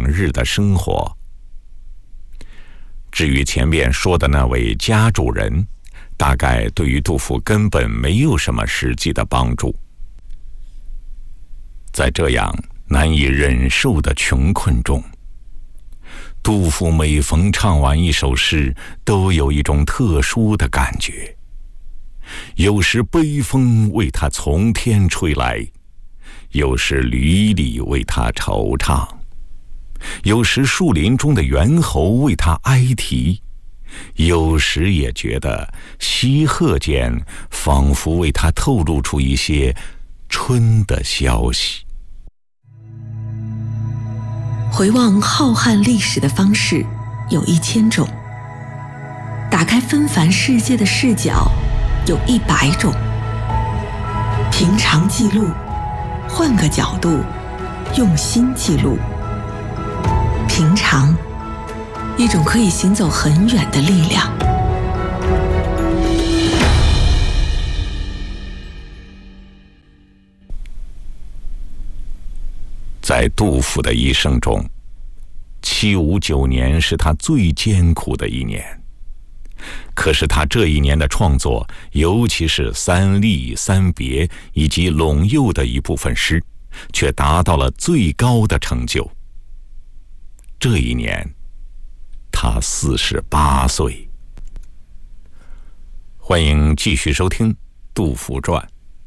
日的生活。至于前面说的那位家主人，大概对于杜甫根本没有什么实际的帮助。在这样难以忍受的穷困中，杜甫每逢唱完一首诗，都有一种特殊的感觉。有时悲风为他从天吹来，有时吕礼为他惆怅，有时树林中的猿猴为他哀啼，有时也觉得溪壑间仿佛为他透露出一些春的消息。 回望浩瀚历史的方式有1000种，打开纷繁世界的视角有100种。平常记录，换个角度，用心记录。平常，一种可以行走很远的力量。 在杜甫的一生中，759年是他最艰苦的一年。可是他这一年的创作，尤其是三吏、三别以及陇右的一部分诗，却达到了最高的成就。这一年，他48岁。欢迎继续收听《杜甫传》。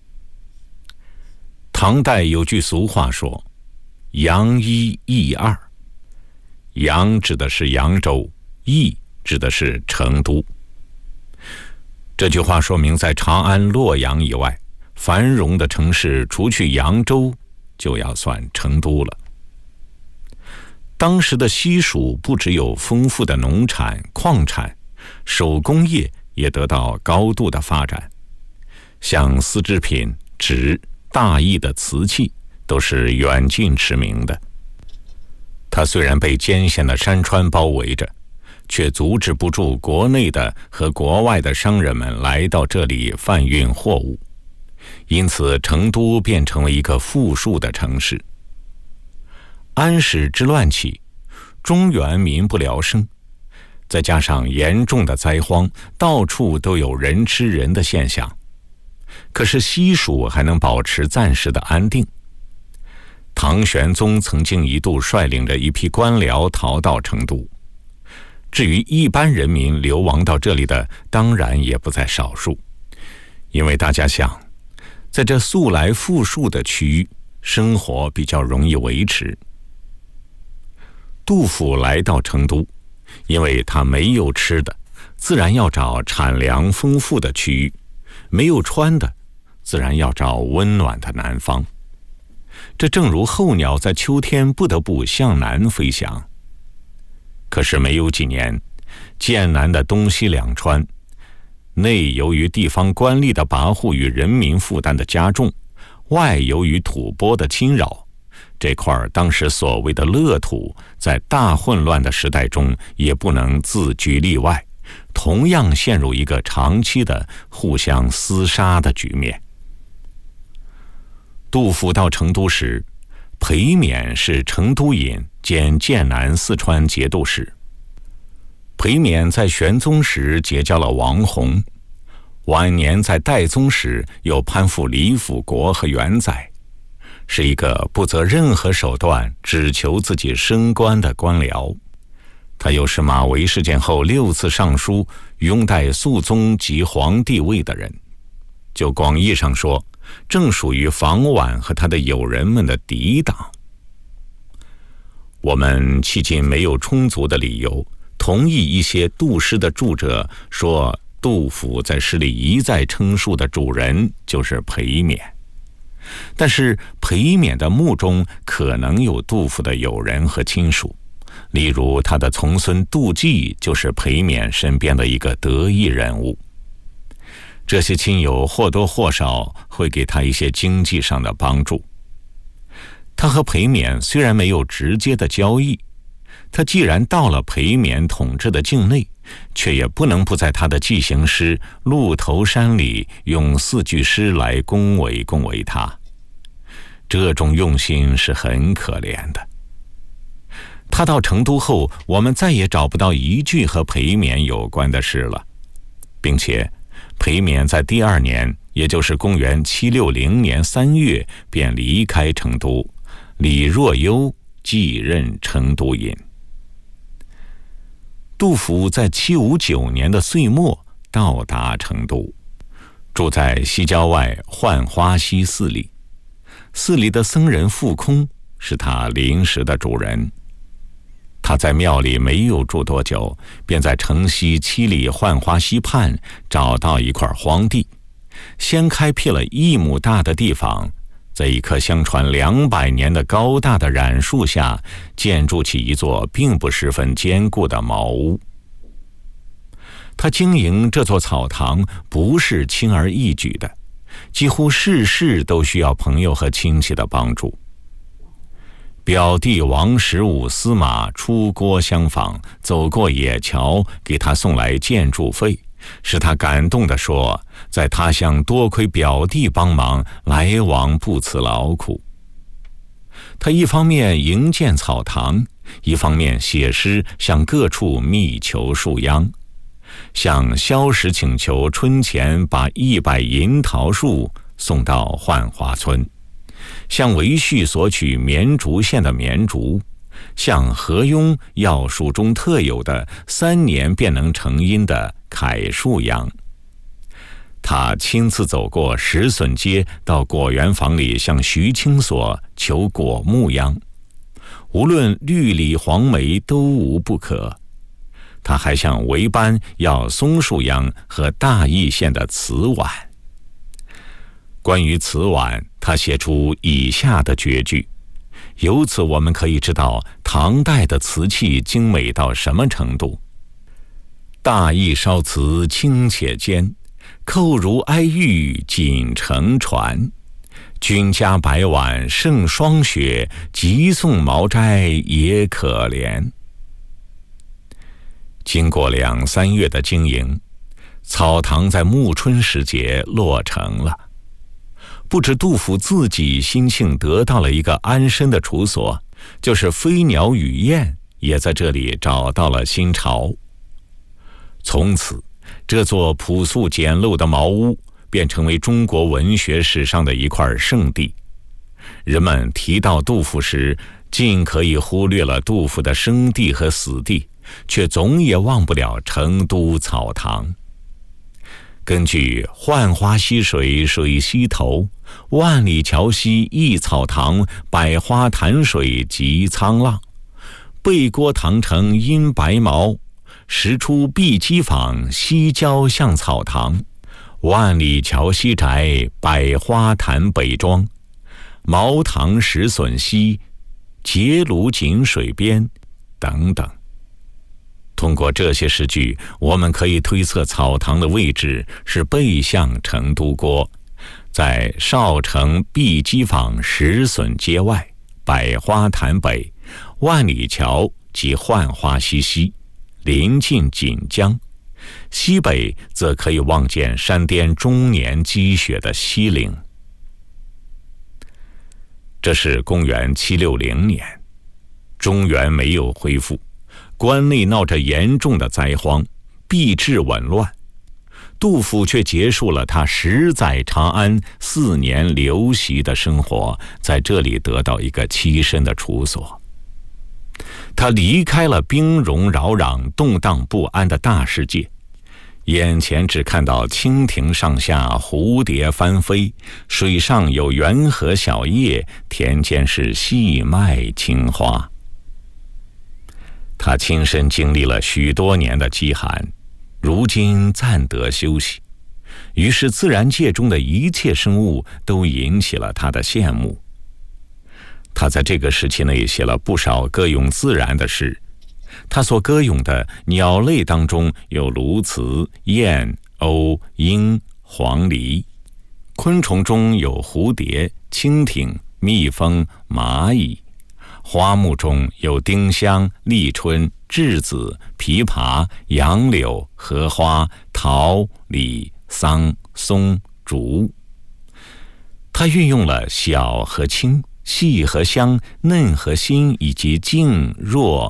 唐代有句俗话说：“扬一益二。”扬指的是扬州，益指的是成都。这句话说明，在长安、洛阳以外，繁荣的城市除去扬州，就要算成都了。当时的西蜀不只有丰富的农产、矿产，手工业也得到高度的发展。像丝织品、纸、大艺的瓷器，都是远近驰名的。它虽然被艰险的山川包围着，却阻止不住国内的和国外的商人们来到这里贩运货物，因此成都便成为一个富庶的城市。安史之乱起，中原民不聊生，再加上严重的灾荒，到处都有人吃人的现象。可是西蜀还能保持暂时的安定。唐玄宗曾经一度率领着一批官僚逃到成都，至于一般人民流亡到这里的，当然也不在少数。因为大家想，在这素来富庶的区域，生活比较容易维持。杜甫来到成都，因为他没有吃的，自然要找产粮丰富的区域；没有穿的，自然要找温暖的南方。这正如候鸟在秋天不得不向南飞翔。可是没有几年，剑南的东西两川，内由于地方官吏的跋扈与人民负担的加重，外由于吐蕃的侵扰，这块当时所谓的乐土，在大混乱的时代中也不能自居例外，同样陷入一个长期的互相厮杀的局面。杜甫到成都时，裴冕是成都尹兼剑南四川节度使。裴冕在玄宗时结交了王弘，晚年在代宗时又攀附李辅国和元载，是一个不择任何手段只求自己升官的官僚。他又是马嵬事件后6次上书拥戴肃宗及皇帝位的人，就广义上说，正属于房婉和他的友人们的敌党。我们迄今没有充足的理由同意一些杜诗的著者说，杜甫在诗里一再称述的主人就是裴冕。但是裴冕的墓中可能有杜甫的友人和亲属，例如他的从孙杜季就是裴冕身边的一个得意人物。这些亲友或多或少会给他一些经济上的帮助。他和裴冕虽然没有直接的交易，他既然到了裴冕统治的境内，却也不能不在他的寄行诗《鹿头山》里用4句诗来恭维他。这种用心是很可怜的。他他到成都后，我们再也找不到一句和裴冕有关的事了，并且裴冕在第2年，也就是公元760年3月便离开成都，李若幽继任成都尹。杜甫在759年的岁末到达成都，住在西郊外浣花溪寺里。寺里的僧人富空是他临时的主人。他在庙里没有住多久，便在城西7里浣花溪畔找到一块荒地，先开辟了1亩大的地方，在一棵相传200年的高大的染树下，建筑起一座并不十分坚固的茅屋。他经营这座草堂不是轻而易举的，几乎事事都需要朋友和亲戚的帮助。表弟王十五司马出郭相访，走过野桥，给他送来建筑费，使他感动地说，在他乡多亏表弟帮忙，来往不辞劳苦。他一方面营建草堂，一方面写诗向各处密求树秧，向萧史请求春前把100银桃树送到浣花村，向韦旭索取绵竹县的绵竹，向何庸要树中特有的3年便能成荫的楷树秧。他亲自走过石笋街，到果园房里向徐清所求果木秧，无论绿李黄梅都无不可。他还向韦班要松树秧和大邑县的瓷碗。关于瓷碗，他写出以下的绝句，由此我们可以知道唐代的瓷器精美到什么程度。大邑烧瓷轻且坚，扣如哀玉锦成船。君家白碗胜霜雪，即送茅斋也可怜。经过2、3月的经营，草堂在暮春时节落成了。不止杜甫自己心庆得到了一个安身的处所，就是飞鸟与燕也在这里找到了新巢。从此，这座朴素简陋的茅屋便成为中国文学史上的一块圣地。人们提到杜甫时，尽可以忽略了杜甫的生地和死地，却总也忘不了成都草堂。根据浣花溪水水西头，万里桥西一草堂，百花潭水急沧浪。背郭堂城阴白毛，时出碧鸡坊，西郊向草堂。万里桥西宅，百花潭北庄。茅堂石笋西，结庐锦水边，等等。通过这些诗句，我们可以推测草堂的位置是背向成都郭，在少城碧鸡坊石笋街外，百花潭北，万里桥及浣花溪西，临近锦江，西北则可以望见山巅终年积雪的西岭。这是公元760年，中原没有恢复，关内闹着严重的灾荒，币制紊乱。杜甫却结束了他10载长安4年流徙的生活，在这里得到一个栖身的处所。他离开了兵戎扰攘、动荡不安的大世界，眼前只看到蜻蜓上下，蝴蝶翻飞，水上有圆河小叶，田间是细麦青花。他亲身经历了许多年的饥寒，如今暂得休息，于是自然界中的一切生物都引起了他的羡慕。他在这个时期内写了不少歌咏自然的诗，他所歌咏的鸟类当中有鸬鹚、雁、鸥、鹰、黄鹂；昆虫中有蝴蝶、蜻蜓、蜜蜂、蚂蚁；花木中有丁香、立春、栀子、枇杷、杨柳、荷花、桃、李、桑、松、竹。他运用了小和轻、细和香、嫩和新以及静、弱、